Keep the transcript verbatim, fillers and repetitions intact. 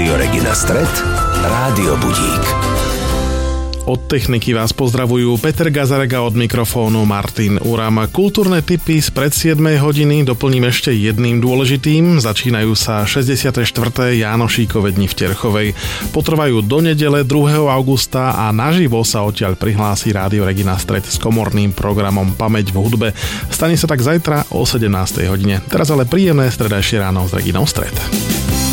Rádio Regina Stret, Rádio Budík. Od techniky vás pozdravujú Peter Gazarega, od mikrofónu Martin Uram. Kultúrne tipy z pred siedmej hodiny doplním ešte jedným dôležitým. Začínajú sa šesťdesiate štvrté Jánošíkove dni v Terchovej. Potrvajú do nedele druhého augusta a naživo sa odtiaľ prihlási Rádio Regina Stret s komorným programom Pamäť v hudbe. Stane sa tak zajtra o sedemnástej hodine. Teraz ale príjemné stredajšie ráno s Reginou Stret.